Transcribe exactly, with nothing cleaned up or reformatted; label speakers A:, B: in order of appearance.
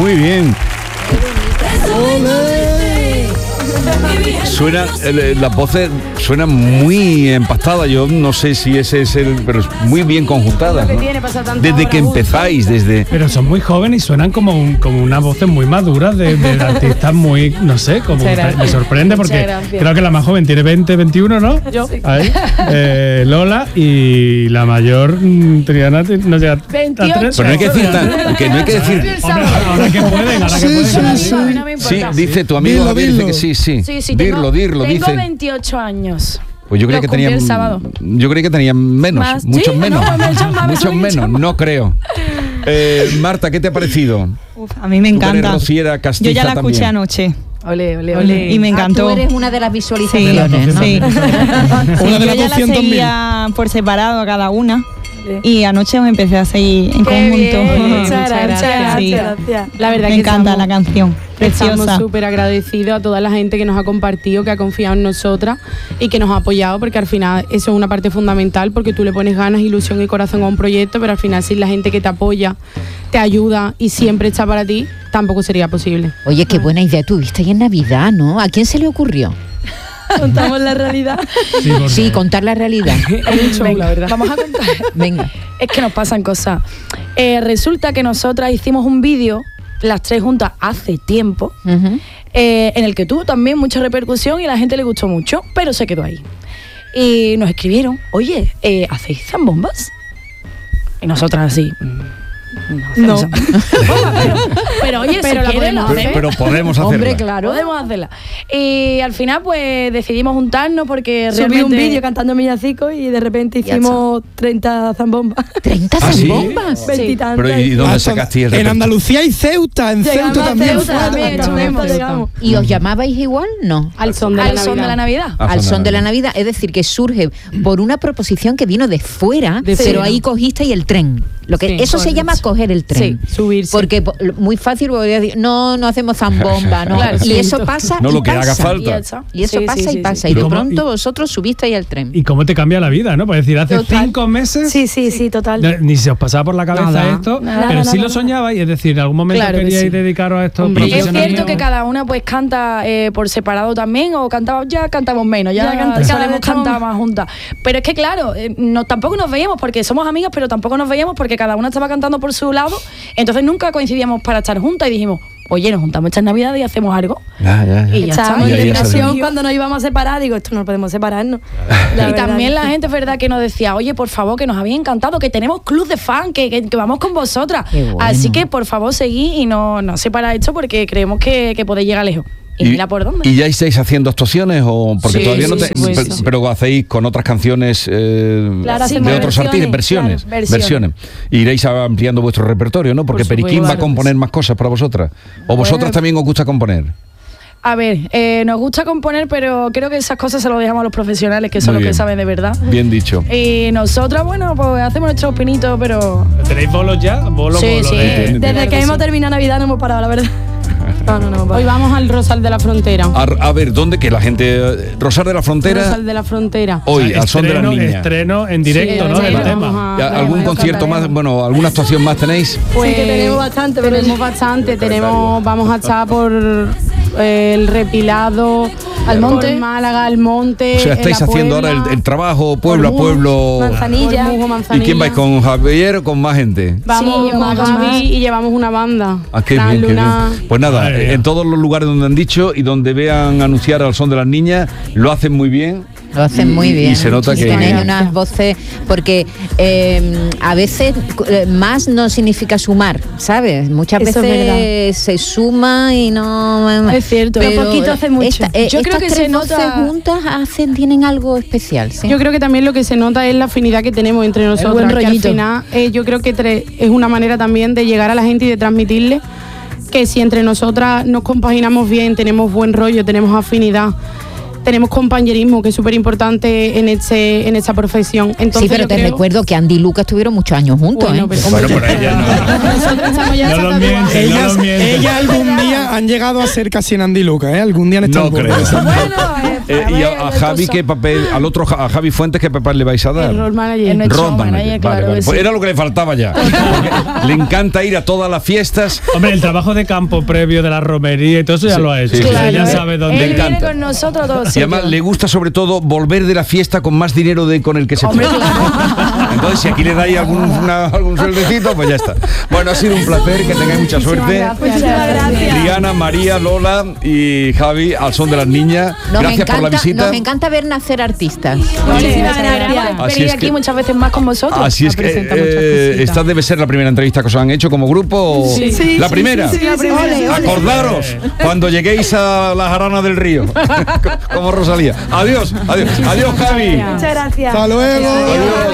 A: Muy bien. Suena, eh, las voces suenan muy empastadas. Yo no sé si ese es el, pero es muy bien conjuntadas, ¿no? Desde que empezáis, desde.
B: Pero son muy jóvenes y suenan como un, como unas voces muy maduras de, de artistas muy, no sé, como me sorprende porque creo que la más joven tiene veinte, veintiuno, ¿no?
C: Yo.
B: Ahí, eh, Lola, y la mayor mm, Triana no llega
C: veintiocho.
B: a tres.
A: Pero no hay que decir tan, que no hay que decir.
B: Hombre, ahora que pueden, ahora que
D: Sí,
B: pueden.
D: sí, sí.
A: Sí, dice tu amigo
D: Dilo,
A: Javier, dice
D: dilo.
A: que sí, sí.
C: Sí, sí,
A: dirlo,
C: tengo,
A: dirlo,
C: tengo
A: dice.
C: veintiocho años.
A: Pues yo creía
C: Los
A: que
C: cumplí
A: tenían
C: el sábado.
A: Yo creía que tenían menos,
C: Más,
A: muchos
C: sí,
A: menos.
C: no, me echan más, me
A: muchos
C: suben y
A: menos,
C: echan más.
A: no creo. Eh, Marta, ¿qué te ha parecido?
E: Uf, a mí me
A: Tú que eres
E: encanta.
A: rociera, castiza
E: Yo ya la escuché
A: también.
E: anoche.
C: Ole, ole, ole.
E: Y me encantó.
F: Ah, tú eres una de las visualizaciones,
E: Sí,
F: ¿no?
E: sí. Sí,
D: Una de
E: yo
D: las
E: ya la
D: doscientos mil.
E: seguía por separado a cada una. Y anoche os empecé a seguir en
C: Qué
E: conjunto.
C: bien, muchas gracias,
E: Sí.
C: gracias.
G: La verdad
E: Me
G: que
E: encanta
G: estamos,
E: la canción.
G: estamos
E: Preciosa.
G: súper agradecidos a toda la gente que nos ha compartido, que ha confiado en nosotras y que nos ha apoyado, porque al final eso es una parte fundamental, porque tú le pones ganas, ilusión y corazón a un proyecto, pero al final sin la gente que te apoya, te ayuda y siempre está para ti, tampoco sería posible.
F: Oye, qué buena idea tuviste ahí en Navidad, ¿no? ¿A quién se le ocurrió?
C: Contamos la realidad.
B: Sí, por
F: Sí,
B: favor.
F: contar la realidad.
C: Venga, vamos a contar.
F: Venga.
C: Es que nos pasan cosas. Eh, resulta que nosotras hicimos un vídeo, las tres juntas, hace tiempo,
F: Ujú.
C: eh, en el que tuvo también mucha repercusión y a la gente le gustó mucho, pero se quedó ahí. Y nos escribieron, oye, eh, ¿hacéis zambombas? Y nosotras así... mm, No, hacemos zambombas, pero, pero oye,
G: Pero
C: si
G: la
C: quieren,
G: podemos
C: lo
A: Pero,
C: hacemos.
A: pero podemos hacerlo.
F: Hombre, claro.
C: Podemos hacerla. Y al final, pues decidimos juntarnos porque
H: Subí
C: realmente.
H: un vídeo cantando Villancico y de repente
C: Ya
H: hicimos treinta zambombas.
F: ¿treinta
A: ¿Ah, sí?
F: zambombas?
H: Veintitantas.
A: Pero ¿y dónde
D: Hasta
A: sacaste el
D: en
A: repertorio?
D: Andalucía y Ceuta, en
H: Llegamos
D: Ceuta
H: a
D: también.
H: Ceuta
D: fue.
H: también,
G: Ceuta,
H: Ceuta
G: Ceuta.
H: llegamos.
F: ¿Y os llamabais igual? No.
G: Al son de la
C: Al son de la
G: Navidad.
C: Navidad.
A: Ah,
F: Al son de la Navidad, es decir, que surge por una proposición que vino de fuera,
G: De
F: pero
G: fuera.
F: ahí cogisteis el tren. Lo que
G: Sí,
F: eso se
C: correcto.
F: llama coger el tren.
G: Sí, subirse.
F: Porque po- muy fácil podría decir, no, no hacemos zambomba, ¿no?
C: Claro,
F: y
C: sí.
F: eso pasa
A: No,
F: y
A: lo que haga
F: pasa.
A: falta.
C: Y ya está.
F: Y eso
C: Sí,
F: pasa
C: sí,
F: y
C: sí,
F: pasa.
C: sí.
F: Y de
B: ¿Cómo?
F: pronto
B: Y-
F: vosotros subisteis al tren.
B: ¿Y cómo te cambia la vida, no? Pues decir, hace
H: Total.
B: cinco meses
H: Sí, sí, sí, total.
B: no- ni se os pasaba por la cabeza
F: Nada.
B: esto,
C: Nada,
B: pero
H: nada,
B: sí lo
H: nada.
B: soñabais, es decir, en algún momento
C: Claro que
B: queríais
C: sí.
B: dedicaros a esto
G: Hombre,
C: Es
B: profesionalmente.
C: cierto que cada una pues canta eh, por separado también, o cantaba, ya cantamos menos, ya,
H: Ya canta- cada
C: solemos
H: vez estamos
C: cantar más juntas. Pero es que claro, eh, no, tampoco nos veíamos porque somos amigas, pero tampoco nos veíamos porque cada una estaba cantando por su lado, entonces nunca coincidíamos para estar juntas y dijimos, oye, nos juntamos estas navidades y hacemos algo.
A: Ya, ya, ya.
C: Y ya
H: Estábamos
A: Y
H: en
A: ahí ya
H: depresión
A: salió.
H: cuando nos íbamos a separar. Digo, esto no podemos separarnos. La
C: Y
H: verdad
C: también
H: que
C: la
H: sí.
C: gente es verdad que nos decía, oye, por favor, que nos había encantado, que tenemos club de fan, que, que, que vamos con vosotras.
F: Qué bueno.
C: Así que por favor seguid y no, no separa esto porque creemos que, que podéis llegar lejos. Y, mira por dónde.
A: ¿Y ya estáis haciendo actuaciones o porque
C: Sí,
A: todavía no
C: sí,
A: te,
C: sí, sí,
A: pero,
C: sí.
A: pero hacéis con otras canciones eh,
H: Claro,
A: de
H: hacemos
A: otros artistas, versiones,
C: claro, versiones.
A: Iréis ampliando vuestro repertorio, ¿no? Porque
C: Por supuesto,
A: Periquín va a
C: claro que
A: componer
C: sí.
A: más cosas para vosotras. O vosotras
C: Bueno.
A: también os gusta componer.
C: A ver, eh, nos gusta componer, pero creo que esas cosas se lo dejamos a los profesionales, que son
A: Muy
C: los
A: bien.
C: que saben de verdad.
A: Bien dicho.
C: Y nosotras, bueno, pues hacemos nuestros pinitos, pero...
B: ¿Tenéis bolos ya? Bolos,
C: Sí,
B: bolos
C: sí.
B: de-
H: Desde
C: Claro
H: que
C: que
H: hemos
C: sí.
H: terminado Navidad no hemos parado, la verdad. No, no, no. hemos
G: Hoy
H: parado.
G: vamos al Rosal de la Frontera.
A: A, a ver, ¿dónde? Que la gente... eh, Rosar de la Frontera,
G: Rosal de la Frontera.
A: hoy, al son de las
B: Estreno-
A: niñas.
B: Estreno en directo,
G: Sí,
B: ¿no? Del
G: vamos
B: tema.
G: a-
A: Ya, ¿Algún
G: vamos a
A: concierto
G: cantar.
A: más? Bueno, ¿alguna actuación más tenéis?
G: Pues
H: Sí, que tenemos bastante, pero
G: tenemos bastante, tenemos, vamos a estar por eh, el Repilado,
C: Almonte.
G: por Málaga, Almonte.
A: O sea,
G: en
A: estáis
G: La
A: haciendo ahora
G: Puebla,
A: el, el trabajo pueblo a
G: Ormuz,
A: pueblo.
H: Manzanilla.
G: Ormuz,
A: ¿Y
G: Manzanilla.
A: quién vais? ¿Con Javier o con más gente?
G: Vamos
H: Sí,
G: con
H: vamos
G: Javi
H: más.
G: y llevamos una banda.
A: Ah, qué
G: Fran
A: bien, qué
G: Luna.
A: bien. Pues nada,
B: Madre mía.
A: en todos los lugares donde han dicho y donde vean anunciar al son de las niñas, lo hacen muy bien.
F: Lo hacen
A: Y-
F: muy
A: y
F: bien.
A: se nota que-
F: Tenéis unas voces, porque eh, a veces eh, más no significa sumar, ¿sabes? Muchas
H: Eso es
F: veces se suma y no...
H: Es cierto, pero poquito hace mucho.
F: esta- eh,
C: Yo creo
F: estas
C: que se
F: tres voces
C: nota-
F: juntas hacen, tienen algo especial, ¿sí?
G: Yo creo que también lo que se nota es la afinidad que tenemos entre nosotros.
H: buen
G: Que al
H: rollito.
G: final, eh, yo creo que tre- es una manera también de llegar a la gente y de transmitirle que si entre nosotras nos compaginamos bien, tenemos buen rollo, tenemos afinidad tenemos compañerismo, que es súper importante en este en esta profesión. Entonces,
F: sí, pero
G: yo
F: te
G: creo-
F: recuerdo que Andy y Lucas estuvieron muchos años juntos,
G: Bueno,
F: ¿eh?
G: pero-
A: Bueno, pero ella no.
G: Nosotros estamos ya
B: No lo
G: sacando
B: mientes, no
D: Ellas,
B: lo mientes.
D: ellas algún día han llegado a ser casi en Andy Luca, ¿eh? Algún día han estado
A: No
D: por
A: creo.
D: eso.
A: Eh, y a, a Javi, ¿qué papel? Al otro, Ja- a Javi Fuentes, ¿qué papel le vais a dar?
G: el rol manager.
C: El nuestro
A: Road
C: manager,
A: manager.
C: claro
A: Vale, vale.
C: que
A: Pues
C: sí.
A: era lo que le faltaba ya. Porque le encanta ir a todas las fiestas.
B: Hombre, el trabajo de campo previo de la romería y todo eso ya
A: Sí,
B: lo ha hecho.
A: sí, sí,
B: Ella
A: sí.
B: sabe
C: Él
B: dónde.
C: viene
A: encanta.
C: con nosotros todos.
A: Y además le gusta sobre todo volver de la fiesta con más dinero de con el que se fue. Entonces, si aquí le dais algún, una- algún sueldecito, pues ya está. Bueno, ha sido un placer, que tengáis mucha suerte.
C: Muchísimas gracias.
A: Diana, María, Lola y Javi, al son de las niñas.
F: Nos
A: Gracias
F: encanta,
A: por la visita.
F: Nos encanta ver nacer artistas.
C: Muchísimas gracias.
A: Así
C: Venir
A: es
C: aquí
A: que-
C: muchas veces más con vosotros.
A: Así es
G: a
A: que
G: presentar muchas
A: eh,
G: cositas.
A: esta debe ser la primera entrevista que os han hecho como grupo. o-
G: Sí. Sí,
A: la
G: sí,
A: primera.
G: sí, sí, la primera. Ole, ole.
A: Acordaros cuando lleguéis a la jarana del río, como Rosalía. Adiós, adiós, adiós, Javi.
H: Muchas gracias.
D: Hasta luego.
A: Adiós.